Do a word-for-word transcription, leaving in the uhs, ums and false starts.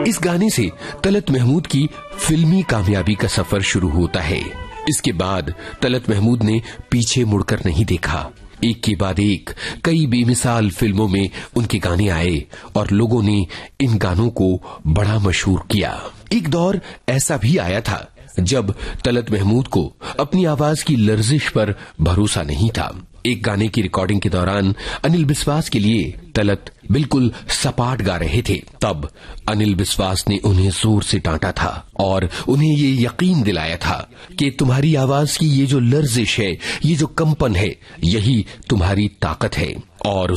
इस गाने से तलत महमूद की फिल्मी कामयाबी का सफर शुरू होता है। इसके बाद तलत महमूद ने पीछे मुड़कर नहीं देखा। एक के बाद एक कई बेमिसाल फिल्मों में उनके गाने आए और लोगों ने इन गानों को बड़ा मशहूर किया। एक दौर ऐसा भी आया था जब तलत महमूद को अपनी आवाज की लर्जिश पर भरोसा नहीं था। एक गाने की रिकॉर्डिंग के दौरान अनिल बिस्वास के लिए तलत बिल्कुल सपाट गा रहे थे। तब अनिल बिस्वास ने उन्हें जोर से डांटा था और उन्हें ये यकीन दिलाया था कि तुम्हारी आवाज की ये जो लर्जिश है, ये जो कंपन है, यही तुम्हारी ताकत है। और